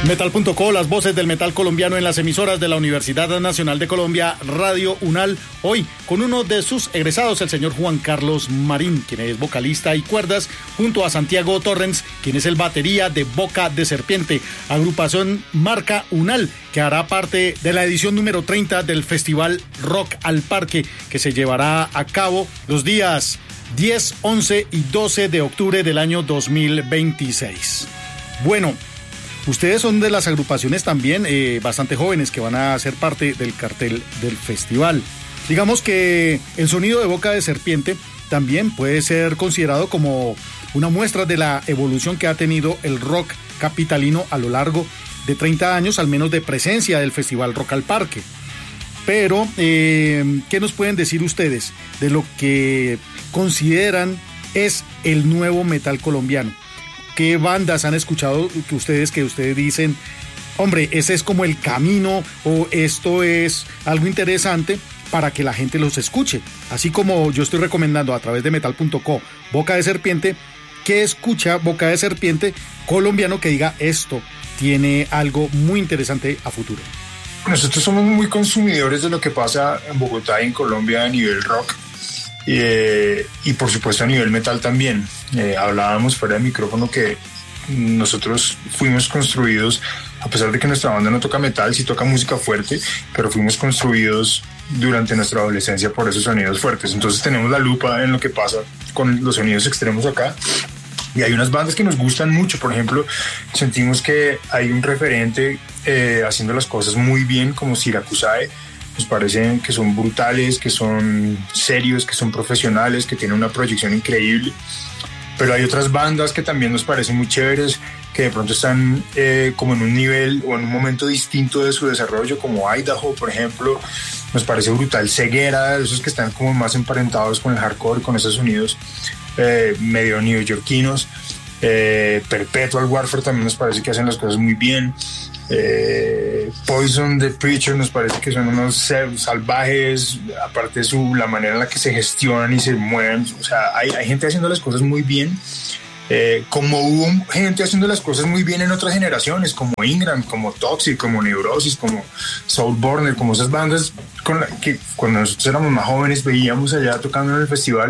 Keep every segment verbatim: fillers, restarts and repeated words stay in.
Metal punto co, las voces del metal colombiano en las emisoras de la Universidad Nacional de Colombia, Radio UNAL. Hoy con uno de sus egresados, el señor Juan Carlos Marín, quien es vocalista y cuerdas, junto a Santiago Torrens, quien es el batería de Boca de Serpiente, agrupación marca UNAL, que hará parte de la edición número treinta del Festival Rock al Parque, que se llevará a cabo los días diez, once y doce de octubre del año dos mil veintiséis. Bueno, ustedes son de las agrupaciones también eh, bastante jóvenes que van a ser parte del cartel del festival. Digamos que el sonido de Boca de Serpiente también puede ser considerado como una muestra de la evolución que ha tenido el rock capitalino a lo largo de treinta años, al menos de presencia del Festival Rock al Parque. Pero, eh, ¿qué nos pueden decir ustedes de lo que consideran es el nuevo metal colombiano? ¿Qué bandas han escuchado que ustedes que ustedes dicen, hombre, ese es como el camino o esto es algo interesante para que la gente los escuche? Así como yo estoy recomendando a través de metal punto co Boca de Serpiente, ¿qué escucha Boca de Serpiente colombiano que diga esto tiene algo muy interesante a futuro? Nosotros somos muy consumidores de lo que pasa en Bogotá y en Colombia a nivel rock. Eh, y por supuesto a nivel metal también. Eh, hablábamos fuera de micrófono que nosotros fuimos construidos, a pesar de que nuestra banda no toca metal, sí toca música fuerte, pero fuimos construidos durante nuestra adolescencia por esos sonidos fuertes. Entonces tenemos la lupa en lo que pasa con los sonidos extremos acá. Y hay unas bandas que nos gustan mucho. Por ejemplo, sentimos que hay un referente eh, haciendo las cosas muy bien como Siracusae. Nos parecen que son brutales, que son serios, que son profesionales, que tienen una proyección increíble. Pero hay otras bandas que también nos parecen muy chéveres, que de pronto están eh, como en un nivel o en un momento distinto de su desarrollo, como Idaho, por ejemplo. Nos parece brutal Ceguera, esos que están como más emparentados con el hardcore, con esos sonidos eh, medio neoyorquinos. Eh, Perpetual Warfare también nos parece que hacen las cosas muy bien. Eh, Poison the Preacher nos parece que son unos salvajes, aparte de su, la manera en la que se gestionan y se mueven. O sea, hay, hay gente haciendo las cosas muy bien, eh, como hubo gente haciendo las cosas muy bien en otras generaciones, como Ingram, como Toxic, como Neurosis, como Soulburner, como esas bandas con la que cuando nosotros éramos más jóvenes veíamos allá tocando en el festival.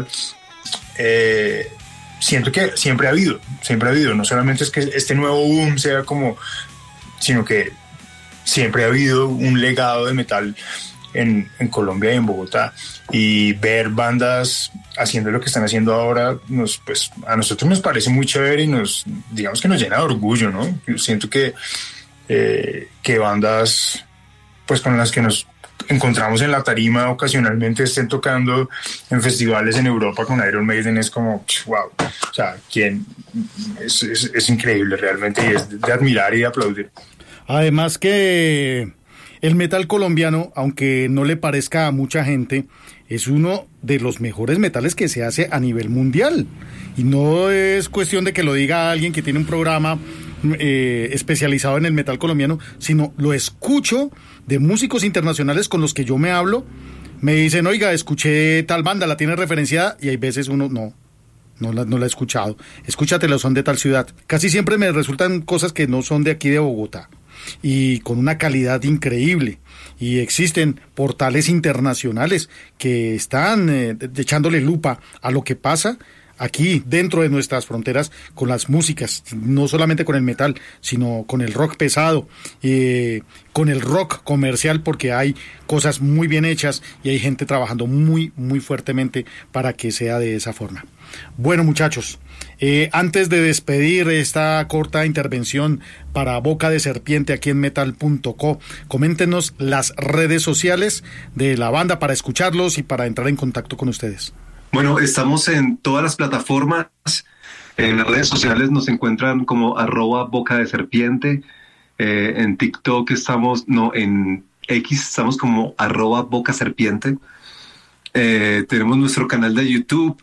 eh, siento que siempre ha habido, siempre ha habido, no solamente es que este nuevo boom sea como, sino que siempre ha habido un legado de metal en, en Colombia y en Bogotá, y ver bandas haciendo lo que están haciendo ahora, nos, pues, a nosotros nos parece muy chévere y nos, digamos que nos llena de orgullo, ¿no? Yo siento que, eh, que bandas pues, con las que nos encontramos en la tarima ocasionalmente estén tocando en festivales en Europa con Iron Maiden es como, wow, o sea, ¿quién? Es, es, es increíble realmente y es de admirar y de aplaudir. Además que el metal colombiano, aunque no le parezca a mucha gente, es uno de los mejores metales que se hace a nivel mundial. Y no es cuestión de que lo diga alguien que tiene un programa eh, especializado en el metal colombiano, sino lo escucho de músicos internacionales con los que yo me hablo. Me dicen, oiga, escuché tal banda, la tiene referenciada, y hay veces uno no. No la, no la he escuchado. Escúchatelo, son de tal ciudad. Casi siempre me resultan cosas que no son de aquí de Bogotá y con una calidad increíble. Y existen portales internacionales que están eh, echándole lupa a lo que pasa aquí dentro de nuestras fronteras con las músicas, no solamente con el metal, sino con el rock pesado, eh, con el rock comercial, porque hay cosas muy bien hechas y hay gente trabajando muy, muy fuertemente para que sea de esa forma. Bueno, muchachos, eh, antes de despedir esta corta intervención para Boca de Serpiente aquí en metal punto co, coméntenos las redes sociales de la banda para escucharlos y para entrar en contacto con ustedes. Bueno, estamos en todas las plataformas. En las redes sociales nos encuentran como arroba Boca de Serpiente. Eh, en TikTok estamos, no, en X estamos como arroba Boca Serpiente. Eh, tenemos nuestro canal de YouTube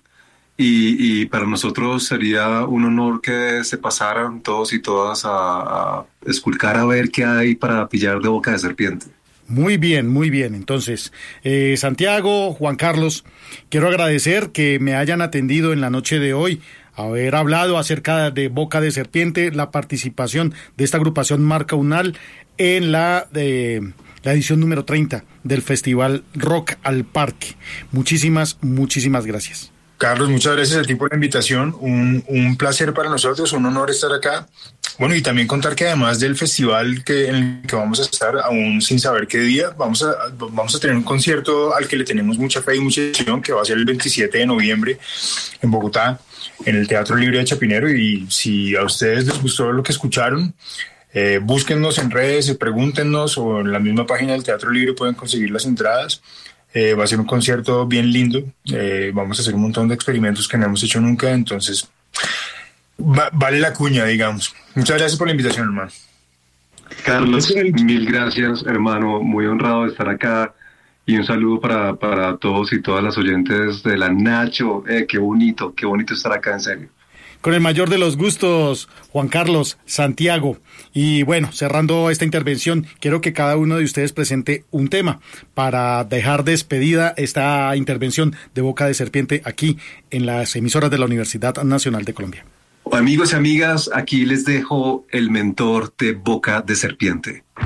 y, y para nosotros sería un honor que se pasaran todos y todas a, a esculcar a ver qué hay para pillar de Boca de Serpiente. Muy bien, muy bien. Entonces, eh, Santiago, Juan Carlos, quiero agradecer que me hayan atendido en la noche de hoy haber hablado acerca de Boca de Serpiente, la participación de esta agrupación Marca Unal en la, de, la edición número treinta del Festival Rock al Parque. Muchísimas, muchísimas gracias. Carlos, muchas gracias a ti por la invitación, un, un placer para nosotros, un honor estar acá. Bueno, y también contar que además del festival que, en el que vamos a estar, aún sin saber qué día, vamos a, vamos a tener un concierto al que le tenemos mucha fe y mucha ilusión, que va a ser el veintisiete de noviembre en Bogotá, en el Teatro Libre de Chapinero. Y si a ustedes les gustó lo que escucharon, eh, búsquennos en redes, pregúntenos, o en la misma página del Teatro Libre pueden conseguir las entradas. Eh, va a ser un concierto bien lindo, eh, vamos a hacer un montón de experimentos que no hemos hecho nunca, entonces va, vale la cuña, digamos. Muchas gracias por la invitación, hermano. Carlos, mil gracias, hermano, muy honrado de estar acá, y un saludo para, para todos y todas las oyentes de la Nacho. Eh, qué bonito, qué bonito estar acá, en serio. Con el mayor de los gustos, Juan Carlos, Santiago. Y bueno, cerrando esta intervención, quiero que cada uno de ustedes presente un tema para dejar despedida esta intervención de Boca de Serpiente aquí en las emisoras de la Universidad Nacional de Colombia. Amigos y amigas, aquí les dejo el mentor de Boca de Serpiente.